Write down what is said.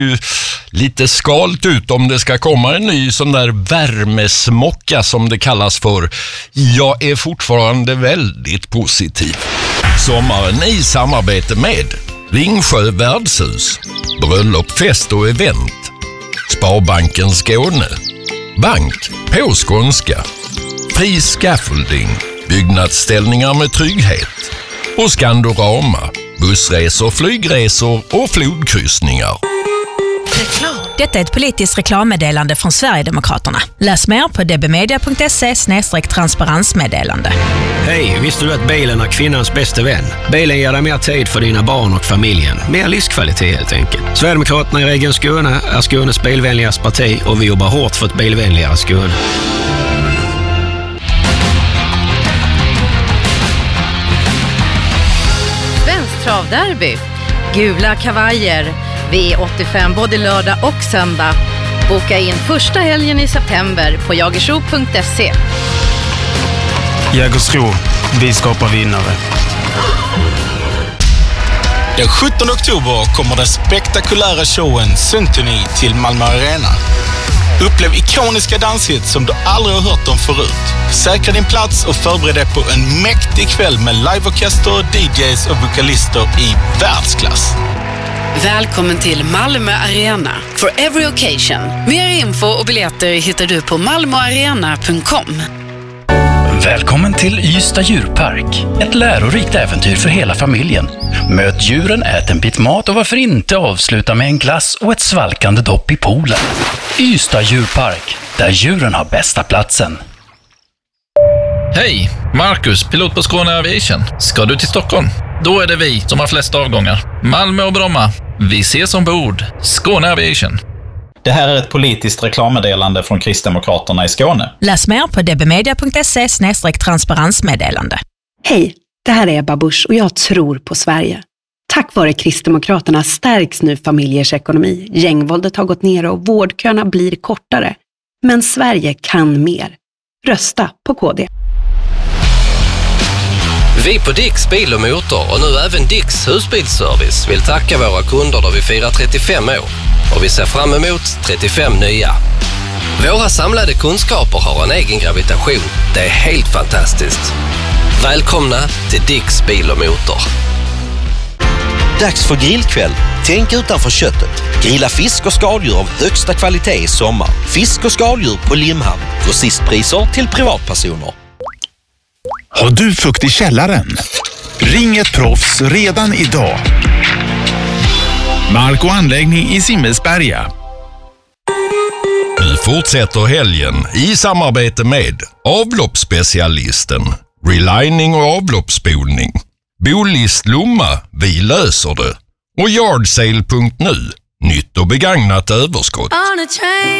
lite skalt ut om det ska komma en ny sån där värmesmocka som det kallas för. Jag är fortfarande väldigt positiv. Sommaren i samarbete med Ringsjö värdshus, bröllop, fest och event, Sparbanken Skåne, bank på skånska, fri scaffolding, byggnadsställningar med trygghet och Skandorama, bussresor, flygresor och flodkryssningar. Detta är ett politiskt reklammeddelande från Sverigedemokraterna. Läs mer på dbmedia.se/transparensmeddelande. Hej, visste du att bilen är kvinnans bästa vän? Bilen ger dig mer tid för dina barn och familjen. Mer livskvalitet helt enkelt. Sverigedemokraterna i Region Skåne är Skånes bilvänligaste parti och vi jobbar hårt för ett bilvänligare Skåne. Svensk travderby. Gula kavajer. V85 både lördag och söndag. Boka in första helgen i september på jagersro.se. Jägersro, vi skapar vinnare. Den 17 oktober kommer den spektakulära showen Symphony till Malmö Arena. Upplev ikoniska danshits som du aldrig har hört om förut. Säkra din plats och förbered dig på en mäktig kväll med liveorkester, DJs och vokalister i världsklass. Välkommen till Malmö Arena for every occasion. Mer info och biljetter hittar du på malmoarena.com. Välkommen till Ystad djurpark. Ett lärorikt äventyr för hela familjen. Möt djuren, ät en bit mat och varför inte avsluta med en glass och ett svalkande dopp i poolen. Ystad djurpark, där djuren har bästa platsen. Hej, Marcus, pilot på Skåne Aviation. Ska du till Stockholm? Då är det vi som har flest avgångar. Malmö och Bromma. Vi ses ombord. Skåne Aviation. Det här är ett politiskt reklammeddelande från Kristdemokraterna i Skåne. Läs mer på dbmedia.se/transparensmeddelande. Hej, det här är Ebba Busch och jag tror på Sverige. Tack vare Kristdemokraterna stärks nu familjers ekonomi. Gängvåldet har gått ner och vårdköerna blir kortare. Men Sverige kan mer. Rösta på KD. Vi på Dicks Bil och Motor och nu även Dicks Husbilsservice vill tacka våra kunder då vi firar 35 år. Och vi ser fram emot 35 nya. Våra samlade kunskaper har en egen gravitation. Det är helt fantastiskt. Välkomna till Dicks Bil och Motor. Dags för grillkväll. Tänk utanför köttet. Grilla fisk och skaldjur av högsta kvalitet i sommar. Fisk och skaldjur på Limhamn. Grossistpriser till privatpersoner. Har du fukt i källaren? Ring ett proffs redan idag. Mark och anläggning i Simmelsberga. Vi fortsätter helgen i samarbete med avloppsspecialisten, relining och avloppsspolning, Bolist Lomma, vi löser det, och yardsale.nu, nytt och begagnat överskott.